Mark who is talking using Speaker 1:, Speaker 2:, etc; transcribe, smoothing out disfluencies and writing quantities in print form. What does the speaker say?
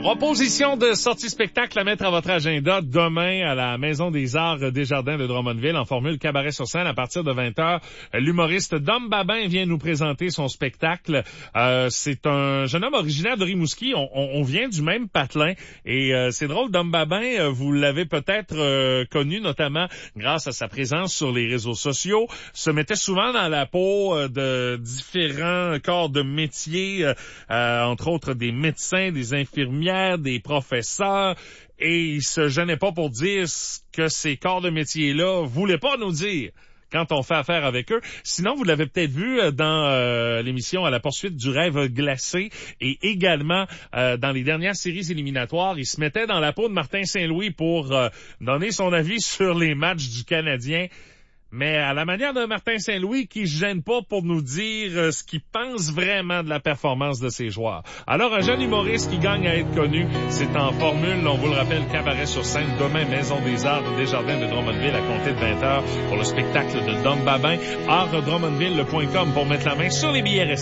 Speaker 1: Proposition de sortie spectacle à mettre à votre agenda demain à la Maison des Arts Desjardins de Drummondville en formule cabaret sur scène à partir de 20h. L'humoriste Dom Babin vient nous présenter son spectacle. C'est un jeune homme originaire de Rimouski. On vient du même patelin et c'est drôle, Dom Babin, vous l'avez peut-être connu notamment grâce à sa présence sur les réseaux sociaux, se mettait souvent dans la peau de différents corps de métier, entre autres des médecins, des infirmières, des professeurs, et il se gênait pas pour dire ce que ces corps de métier-là voulaient pas nous dire quand on fait affaire avec eux. Sinon, vous l'avez peut-être vu dans l'émission À la poursuite du rêve glacé et également dans les dernières séries éliminatoires, il se mettait dans la peau de Martin Saint-Louis pour donner son avis sur les matchs du Canadien. Mais à la manière de Martin Saint-Louis qui se gêne pas pour nous dire ce qu'il pense vraiment de la performance de ses joueurs. Alors, un jeune humoriste qui gagne à être connu, c'est en formule, on vous le rappelle, cabaret sur scène, demain, Maison des Arts de Desjardins de Drummondville à compter de 20h pour le spectacle de Dom Babin, artdrummondville.com pour mettre la main sur les billets restants.